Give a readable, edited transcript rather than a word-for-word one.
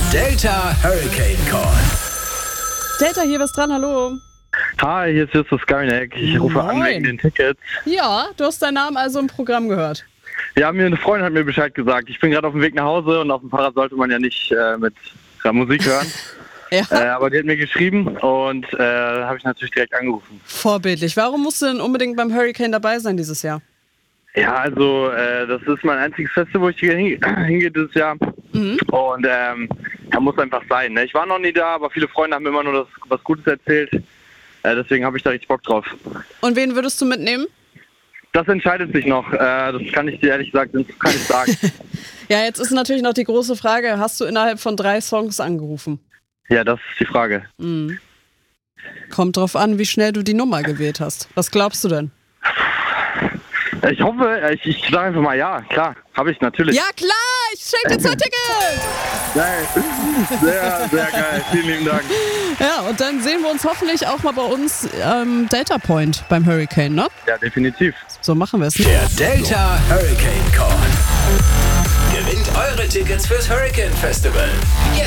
Delta Hurricane Call. Delta, hier, was dran? Hallo. Hi, hier ist Justus Garnick. Ich rufe an wegen den Tickets. Ja, du hast deinen Namen also im Programm gehört. Ja, eine Freundin hat mir Bescheid gesagt. Ich bin gerade auf dem Weg nach Hause und auf dem Fahrrad sollte man ja nicht mit Musik hören. Ja. Aber die hat mir geschrieben und habe ich natürlich direkt angerufen. Vorbildlich. Warum musst du denn unbedingt beim Hurricane dabei sein dieses Jahr? Ja, also das ist mein einziges Festival, wo ich hingehe dieses Jahr. Und da muss einfach sein. Ne? Ich war noch nie da, aber viele Freunde haben mir immer nur was Gutes erzählt. Deswegen habe ich da richtig Bock drauf. Und wen würdest du mitnehmen? Das entscheidet sich noch. Das kann ich dir ehrlich gesagt nicht sagen. Ja, jetzt ist natürlich noch die große Frage, hast du innerhalb von 3 Songs angerufen? Ja, das ist die Frage. Kommt drauf an, wie schnell du die Nummer gewählt hast. Was glaubst du denn? Ich hoffe, ich sage einfach mal ja, klar, habe ich natürlich. Ja klar, ich schenke dir 2 Tickets! Geil. Sehr, sehr geil. Vielen lieben Dank. Ja, und dann sehen wir uns hoffentlich auch mal bei uns Delta Point beim Hurricane, ne? Ja, definitiv. So machen wir es. Der Delta Hurricane Call. Gewinnt eure Tickets fürs Hurricane Festival. Jetzt